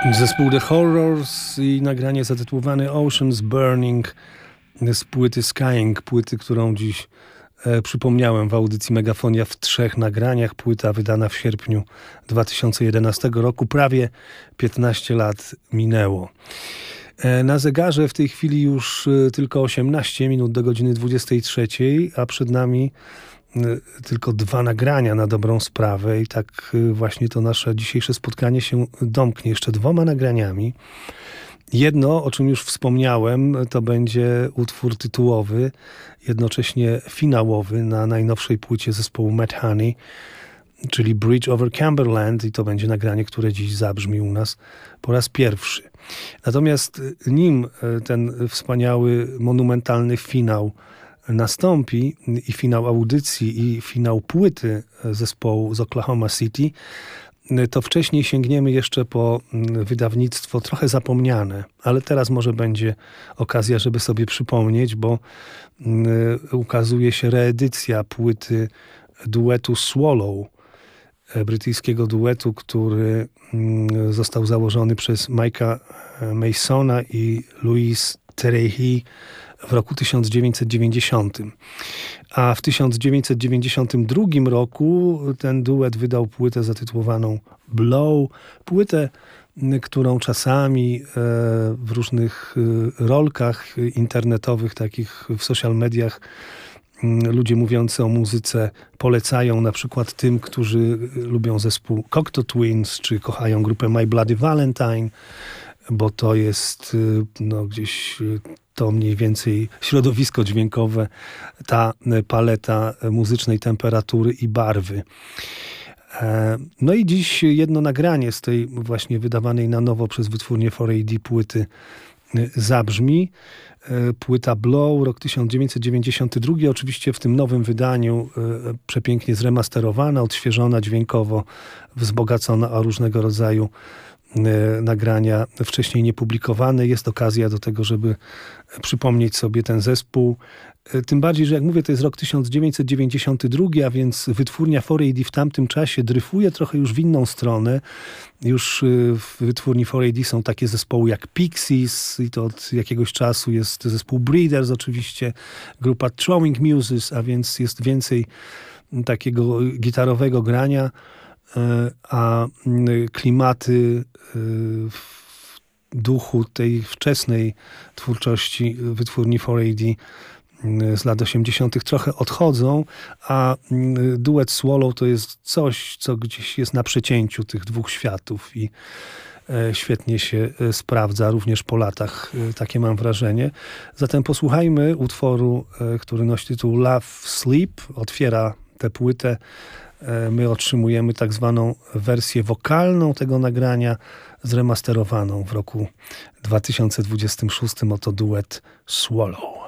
Zespół The Horrors i nagranie zatytułowane Oceans Burning z płyty Skying, płyty, którą dziś przypomniałem w audycji Megafonia w 3 nagraniach. Płyta wydana w sierpniu 2011 roku. Prawie 15 lat minęło. Na zegarze w tej chwili już tylko 18 minut do godziny 23, a przed nami tylko 2 nagrania na dobrą sprawę i tak właśnie to nasze dzisiejsze spotkanie się domknie jeszcze 2 nagraniami. Jedno, o czym już wspomniałem, to będzie utwór tytułowy, jednocześnie finałowy na najnowszej płycie zespołu Mad Honey, czyli Bridge over Cumberland, i to będzie nagranie, które dziś zabrzmi u nas po raz pierwszy. Natomiast nim ten wspaniały, monumentalny finał nastąpi, i finał audycji, i finał płyty zespołu z Oklahoma City, to wcześniej sięgniemy jeszcze po wydawnictwo trochę zapomniane, ale teraz może będzie okazja, żeby sobie przypomnieć, bo ukazuje się reedycja płyty duetu Swallow, brytyjskiego duetu, który został założony przez Mike'a Masona i Louise Terehi w roku 1990. A w 1992 roku ten duet wydał płytę zatytułowaną Blow. Płytę, którą czasami w różnych rolkach internetowych, takich w social mediach, ludzie mówiący o muzyce polecają na przykład tym, którzy lubią zespół Cocteau Twins, czy kochają grupę My Bloody Valentine, bo to jest gdzieś to mniej więcej środowisko dźwiękowe, ta paleta muzycznej temperatury i barwy. No i dziś jedno nagranie z tej właśnie wydawanej na nowo przez wytwórnię 4AD płyty zabrzmi. Płyta Blow, rok 1992, oczywiście w tym nowym wydaniu przepięknie zremasterowana, odświeżona dźwiękowo, wzbogacona o różnego rodzaju nagrania wcześniej niepublikowane. Jest okazja do tego, żeby przypomnieć sobie ten zespół. Tym bardziej, że jak mówię, to jest rok 1992, a więc wytwórnia 4AD w tamtym czasie dryfuje trochę już w inną stronę. Już w wytwórni 4AD są takie zespoły jak Pixies, i to od jakiegoś czasu jest zespół Breeders oczywiście, grupa Throwing Muses, a więc jest więcej takiego gitarowego grania, a klimaty w duchu tej wczesnej twórczości wytwórni 4AD z lat 80. trochę odchodzą, a duet Swallow to jest coś, co gdzieś jest na przecięciu tych 2 światów i świetnie się sprawdza również po latach, takie mam wrażenie. Zatem posłuchajmy utworu, który nosi tytuł Love Sleep, otwiera tę płytę. My otrzymujemy tak zwaną wersję wokalną tego nagrania, zremasterowaną w roku 2026. Oto duet Swallow.